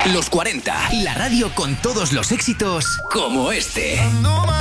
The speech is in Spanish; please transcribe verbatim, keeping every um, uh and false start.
Los cuarenta, la radio con todos los éxitos como este. Ando